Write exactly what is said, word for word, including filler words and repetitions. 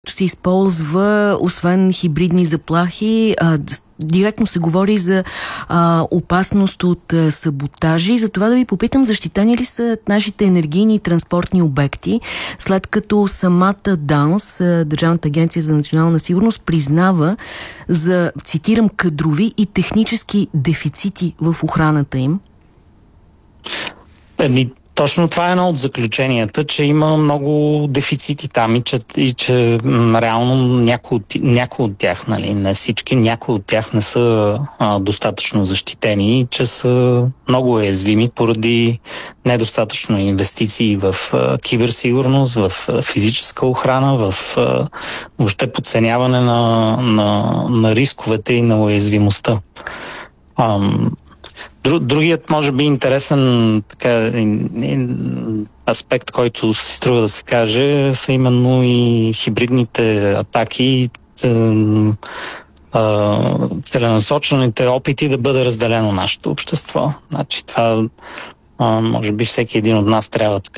се използва, освен хибридни заплахи, а, директно се говори за а, опасност от а, саботажи. За това да ви попитам, защитани ли са нашите енергийни и транспортни обекти, след като самата ДАНС, Държавната агенция за национална сигурност, признава за, цитирам, кадрови и технически дефицити в охраната им? Еми, точно това е едно от заключенията, че има много дефицити там и че, и че м, реално някои от, някои от тях, нали, не всички, някои от тях не са а, достатъчно защитени и че са много уязвими поради недостатъчно инвестиции в а, киберсигурност, в а, физическа охрана, в а, въобще подценяване на, на, на рисковете и на уязвимостта. Ам, Другият, може би, интересен така, аспект, който се струва да се каже, са именно и хибридните атаки, целенасочените опити да бъде разделено нашето общество. Значи това, може би, всеки един от нас трябва така